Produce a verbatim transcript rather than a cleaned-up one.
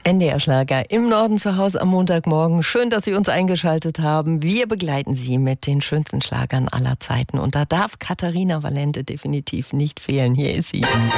N D R-Schlager im Norden zu Hause am Montagmorgen. Schön, dass Sie uns eingeschaltet haben. Wir begleiten Sie mit den schönsten Schlagern aller Zeiten. Und da darf Katharina Valente definitiv nicht fehlen. Hier ist sie.